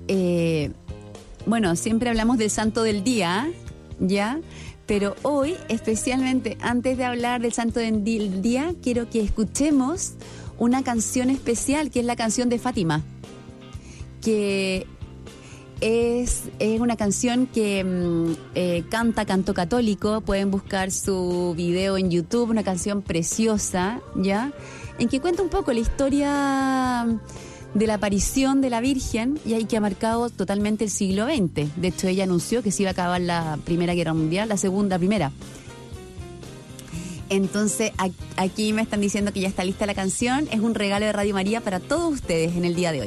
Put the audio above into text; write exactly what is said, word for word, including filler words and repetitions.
eh, bueno, siempre hablamos del santo del día, ¿ya? Pero hoy, especialmente antes de hablar del santo del día, quiero que escuchemos una canción especial, que es la canción de Fátima, que es, es una canción que mmm, eh, canta Canto Católico. Pueden buscar su video en YouTube, una canción preciosa, ¿ya? En que cuenta un poco la historia de la aparición de la Virgen, y ahí que ha marcado totalmente el siglo veinte. De hecho, ella anunció que se iba a acabar la Primera Guerra Mundial, la Segunda, Primera. Entonces, aquí me están diciendo que ya está lista la canción. Es un regalo de Radio María para todos ustedes en el día de hoy.